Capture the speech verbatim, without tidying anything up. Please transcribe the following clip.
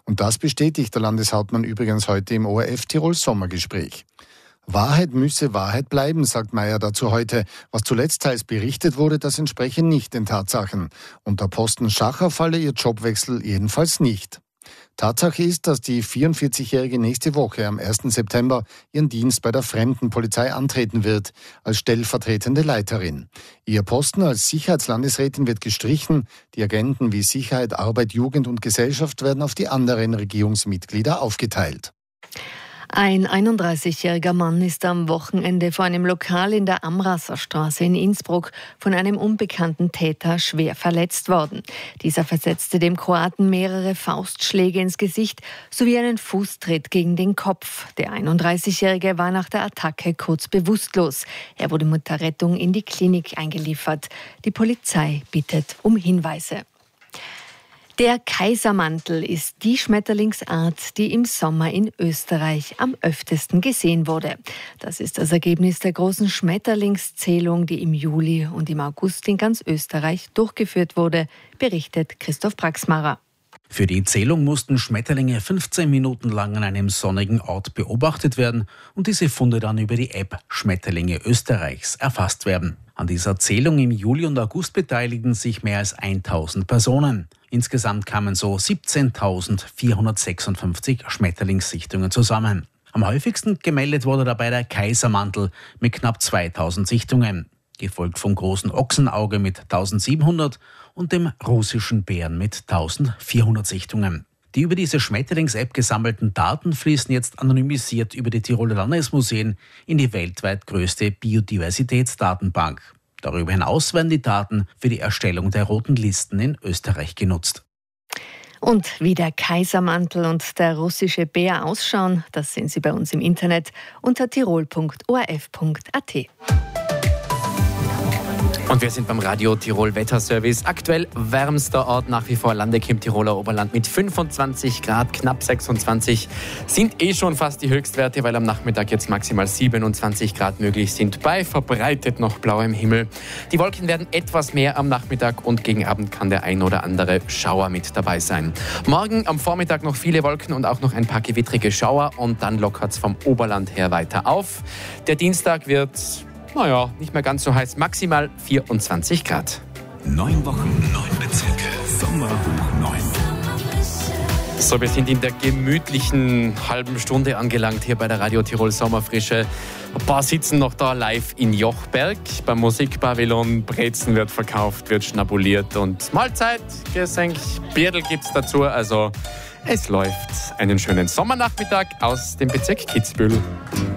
Und das bestätigt der Landeshauptmann übrigens heute im O R F Tirol Sommergespräch. Wahrheit müsse Wahrheit bleiben, sagt Mayer dazu heute. Was zuletzt teils berichtet wurde, das entspreche nicht den Tatsachen. Unter Posten Schacher falle ihr Jobwechsel jedenfalls nicht. Tatsache ist, dass die vierundvierzigjährige nächste Woche am ersten September ihren Dienst bei der Fremdenpolizei antreten wird, als stellvertretende Leiterin. Ihr Posten als Sicherheitslandesrätin wird gestrichen. Die Agenten wie Sicherheit, Arbeit, Jugend und Gesellschaft werden auf die anderen Regierungsmitglieder aufgeteilt. Ein einunddreißigjähriger Mann ist am Wochenende vor einem Lokal in der Amrasser Straße in Innsbruck von einem unbekannten Täter schwer verletzt worden. Dieser versetzte dem Kroaten mehrere Faustschläge ins Gesicht sowie einen Fußtritt gegen den Kopf. Der einunddreißigjährige war nach der Attacke kurz bewusstlos. Er wurde mit der Rettung in die Klinik eingeliefert. Die Polizei bittet um Hinweise. Der Kaisermantel ist die Schmetterlingsart, die im Sommer in Österreich am öftesten gesehen wurde. Das ist das Ergebnis der großen Schmetterlingszählung, die im Juli und im August in ganz Österreich durchgeführt wurde, berichtet Christoph Braxmarer. Für die Zählung mussten Schmetterlinge fünfzehn Minuten lang an einem sonnigen Ort beobachtet werden und diese Funde dann über die App Schmetterlinge Österreichs erfasst werden. An dieser Zählung im Juli und August beteiligten sich mehr als tausend Personen. Insgesamt kamen so siebzehntausendvierhundertsechsundfünfzig Schmetterlingssichtungen zusammen. Am häufigsten gemeldet wurde dabei der Kaisermantel mit knapp zweitausend Sichtungen, gefolgt vom großen Ochsenauge mit eintausendsiebenhundert und dem russischen Bären mit eintausendvierhundert Sichtungen. Die über diese Schmetterlings-App gesammelten Daten fließen jetzt anonymisiert über die Tiroler Landesmuseen in die weltweit größte Biodiversitätsdatenbank. Darüber hinaus werden die Daten für die Erstellung der roten Listen in Österreich genutzt. Und wie der Kaisermantel und der russische Bär ausschauen, das sehen Sie bei uns im Internet unter tirol punkt o r f punkt a t. Und wir sind beim Radio Tirol Wetterservice. Aktuell wärmster Ort nach wie vor Landeck im Tiroler Oberland mit fünfundzwanzig Grad, knapp sechsundzwanzig. Sind eh schon fast die Höchstwerte, weil am Nachmittag jetzt maximal siebenundzwanzig Grad möglich sind, bei verbreitet noch blauem Himmel. Die Wolken werden etwas mehr am Nachmittag und gegen Abend kann der ein oder andere Schauer mit dabei sein. Morgen am Vormittag noch viele Wolken und auch noch ein paar gewittrige Schauer und dann lockert es vom Oberland her weiter auf. Der Dienstag wird... Naja, nicht mehr ganz so heiß, maximal vierundzwanzig Grad. Neun Wochen, neun Bezirke, Sommer hoch neun. So, wir sind in der gemütlichen halben Stunde angelangt hier bei der Radio Tirol Sommerfrische. Ein paar sitzen noch da live in Jochberg beim Musikpavillon. Brezen wird verkauft, wird schnabuliert und Mahlzeit, Gesenk, Bierdl gibt's dazu. Also es läuft. Einen schönen Sommernachmittag aus dem Bezirk Kitzbühel.